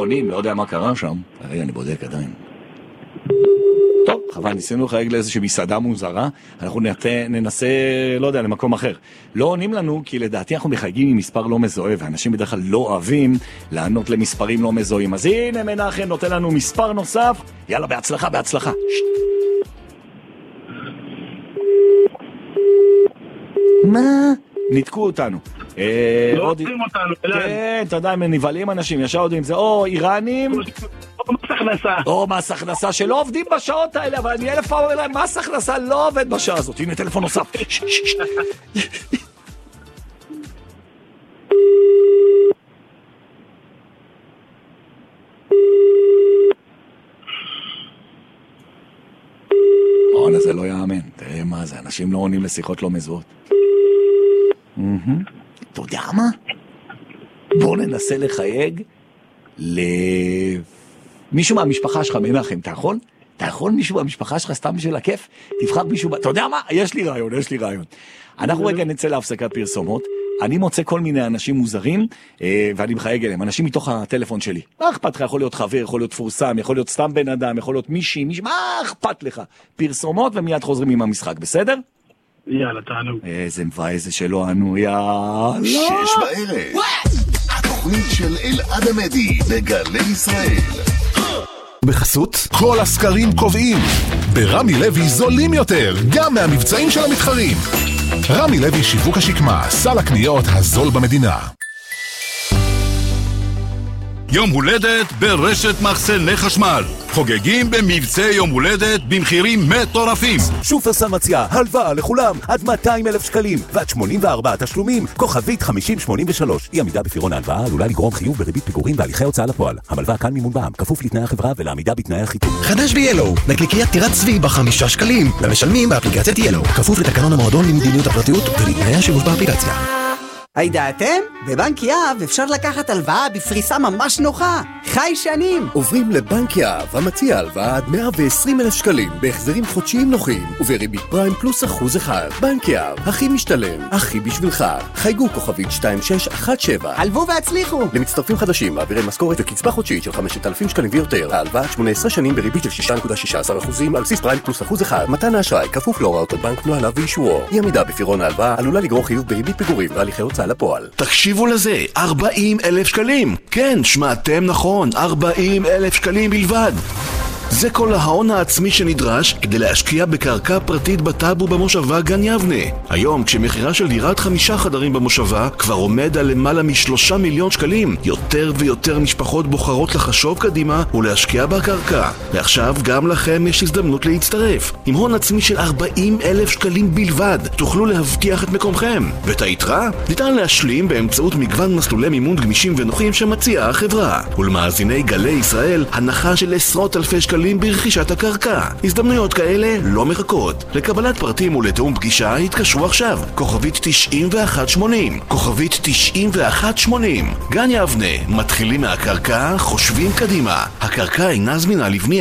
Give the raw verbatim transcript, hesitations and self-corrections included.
עונים, לא יודע מה קרה שם. רגע, אני בודק עדיין. טוב, חבל, ניסינו לחייג לאיזושהי מסעדה מוזרה, אנחנו ננסה, לא יודע, למקום אחר. לא עונים לנו, כי לדעתי אנחנו מחייגים עם מספר לא מזוהה, ואנשים בדרך כלל לא אוהבים לענות למספרים לא מזוהים. אז הנה מנחם נותן לנו מספר נוסף, יאללה, בהצלחה, בהצלחה. מה? ניתקו אותנו. לא עובדים אותנו, כן, אתה יודע, הם נבלים אנשים, ישר יודעים, זה או איראנים, או מס הכנסה. או מס הכנסה, שלא עובדים בשעות האלה, אבל אני אלף פעם אומר להם, מס הכנסה לא עובד בשעה הזאת. הנה טלפון נוסף. אונה, זה לא יאמן. תראה מה זה, אנשים לא עונים לשיחות לא מזוהות. אתה יודע מה? בוא ננסה לחייג למישהו מהמשפחה שלך, מנחם, אתה יכול? אתה יכול מישהו מהמשפחה שלך סתם בשביל הכיף? תבחר מישהו, אתה יודע מה? יש לי רעיון, יש לי רעיון. אנחנו רגע נצא להפסקת פרסומות, אני מוצא כל מיני אנשים מוזרים, ואני מחייג אליהם, אנשים מתוך הטלפון שלי. מה אכפת לך? יכול להיות חבר, יכול להיות פורסם, יכול להיות סתם בן אדם, יכול להיות מישהי, מישהי, מה אכפת לך? פרסומות ומיד חוזרים עם המשחק, בסדר? יאללה, תענו. איזה מבאס זה שלא ענו, יאללה. שש בערב. התוכנית של אלעד עמדי בגלי ישראל. בחסות, כל הסקרים קובעים. ברמי לוי זולים יותר, גם מהמבצעים של המתחרים. רמי לוי שיווק השקמה, סל הקניות הזול במדינה. יום הולדת ברשת מחסני חשמל. חוגגים במבצע יום הולדת במחירים מטורפים. שופרסל מציעה הלוואה לכולם עד מאתיים אלף שקלים ועד שמונים וארבעה תשלומים, כוכבית חמישים שמונים ושלוש. אי עמידה בפירעון ההלוואה עלולה לגרום חיוב בריבית פיגורים והליכי הוצאה לפועל. המלווה כאן מימון בע"מ, כפוף לתנאי החברה ולעמידה בתנאי החיתום. חדש ב-Yellow, נקניקיית טירת צבי בחמישה שקלים, למשלמים באפליקציית Yellow, כפוף לתקנון המועדון למדיניות הפרטיות ולתנאי השימוש באפליקציה. הידעתם? בבנק יהב אפשר לקחת הלוואה בפריסה ממש נוחה. חי שנים. עוברים לבנק יהב, המציע הלוואה עד מאה ועשרים אלף שקלים, בהחזרים חודשיים נוחים, ובריבית פריים פלוס אחוז אחד. בנק יהב, הכי משתלם, הכי בשבילך. חייגו כוכבית שתיים שש אחת שבע. הלוו והצליחו. למצטרפים חדשים, מעבירי משכורת וקצבה חודשית של חמשת אלפים שקלים ויותר. ההלוואה שמונה עשרה שנים בריבית של שישה נקודה שישה עשר אחוז על בסיס פריים פלוס אחוז אחד. מתן האשראי כפוף להוראות הבנק, נוהליו ואישורו. אי עמידה בפירעון ההלוואה עלולה לגרור חיוב בריבית פיגורים והליכי הוצאה לפועל. תקשיבו לזה, ארבעים אלף שקלים. כן, שמעתם נכון, ארבעים אלף שקלים בלבד. זה כל ההון העצמי שנדרש כדי להשקיע בקרקע פרטית בטאבו במושבה גן יבנה. היום, כשמחירה של דירת חמישה חדרים במושבה כבר עומד על למעלה משלושה מיליון שקלים, יותר ויותר משפחות בוחרות לחשוב קדימה ולהשקיע בקרקע. ועכשיו גם לכם יש הזדמנות להצטרף. עם הון עצמי של ארבעים אלף שקלים בלבד, תוכלו להבטיח את מקומכם. ואת היתרה ניתן להשלים באמצעות מגוון מסלולי מימון גמישים ונוחים שמציעה החברה. ולמאזיני גלי ישראל, הנחה של עשרות אלפי שקלים ברכישת הקרקע. הזדמנויות כאלה לא מחכות. לקבלת פרטים ולתאום פגישה התקשרו עכשיו. כוכבית תשעים ואחת שמונים. כוכבית תשעים ואחת שמונים. גן יבנה, מתחילים מהקרקע, חושבים קדימה. הקרקע אינה זמינה לבנייה.